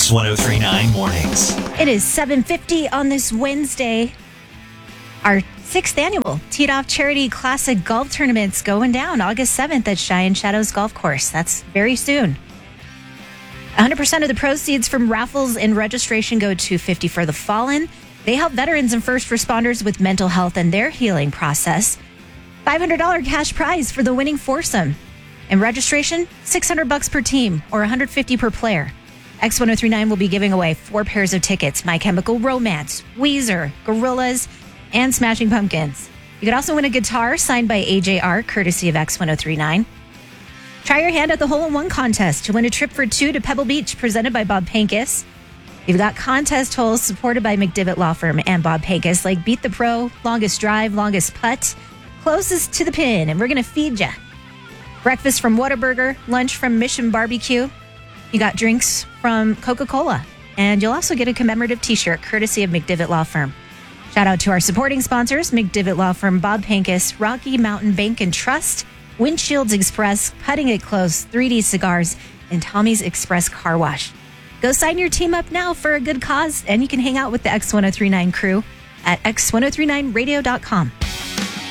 X1039 Mornings. It is 7:50 on this Wednesday. Our 6th annual Teed Off Charity Classic Golf Tournament's going down August 7th at Cheyenne Shadows Golf Course. That's very soon. 100% of the proceeds from raffles and registration go to 50 for the Fallen. They help veterans and first responders with mental health and their healing process. $500 cash prize for the winning foursome. And registration, $600 per team or $150 per player. X1039 will be giving away 4 pairs of tickets: My Chemical Romance, Weezer, Gorillaz, and Smashing Pumpkins. You could also win a guitar signed by AJR, courtesy of X1039. Try your hand at the hole-in-one contest to win a trip for 2 to Pebble Beach, presented by Bob Pankis. You've got contest holes supported by McDivitt Law Firm and Bob Pankis, like Beat the Pro, Longest Drive, Longest Putt, Closest to the Pin, and we're going to feed you. Breakfast from Whataburger, lunch from Mission Barbecue. You got drinks from Coca-Cola, and you'll also get a commemorative t-shirt courtesy of McDivitt Law Firm. Shout out to our supporting sponsors: McDivitt Law Firm, Bob Pankis, Rocky Mountain Bank and Trust, Windshields Express, Putting It Close, 3D Cigars, and Tommy's Express Car Wash. Go sign your team up now for a good cause, and you can hang out with the X1039 crew at x1039radio.com.